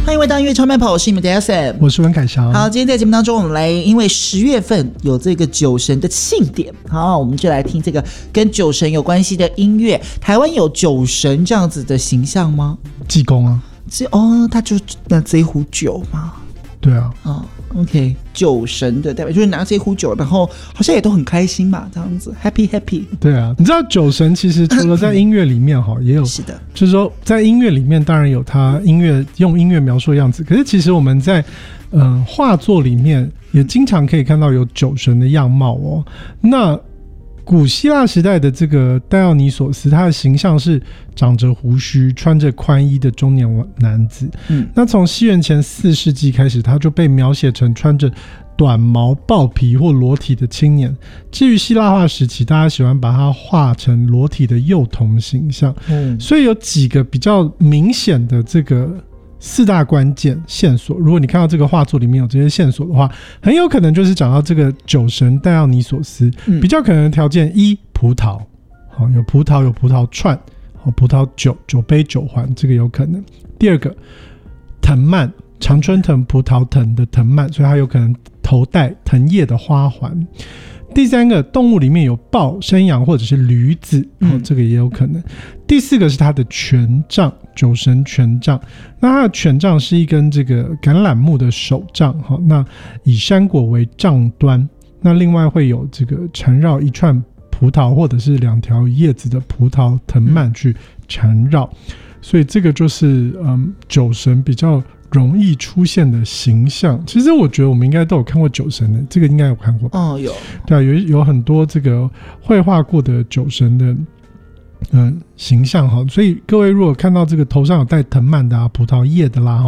欢迎回到音乐超慢跑，我是你们的 SM， 我是温凯翔。 好，今天在节目当中，我们来因为10月份有这个酒神的庆典，好，我们就来听这个跟酒神有关系的音乐。台湾有酒神这样子的形象吗？ 济公啊， 他就拿这一壶酒嘛。 对啊， OK， 酒神的代表就是拿这一壶酒，然后好像也都很开心嘛，这样子 happy。对啊，你知道酒神其实除了在音乐里面也有， 是的， 就是说在音乐里面当然有他用音乐描述的样子，可是其实我们在画作里面也经常可以看到有酒神的样貌哦。那古希腊时代的这个戴奥尼索斯，他的形象是长着胡须、穿着宽衣的中年男子。那从西元前4世纪开始，他就被描写成穿着短毛豹皮或裸体的青年。至于希腊化时期，大家喜欢把它画成裸体的幼童形象。所以有几个比较明显的这个4大关键线索，如果你看到这个画作里面有这些线索的话，很有可能就是讲到这个酒神戴奥尼索斯。比较可能的条件一，葡萄，有葡萄，有葡萄串，葡萄酒，酒杯酒环，这个有可能。第二个，藤蔓，常春藤、葡萄藤的藤蔓，所以它有可能头戴藤叶的花环。第三个，动物里面有豹、山羊或者是驴子，这个也有可能。第四个是它的权杖，酒神权杖。那它的权杖是一根这个橄榄木的手杖，那以山果为杖端，那另外会有这个缠绕一串葡萄或者是2条叶子的葡萄藤蔓去缠绕，所以这个就是酒神比较容易出现的形象。其实我觉得我们应该都有看过酒神的，这个应该有看过吧？有。对啊，有很多这个绘画过的酒神的形象，所以各位如果看到这个头上有带藤蔓的葡萄叶的啦，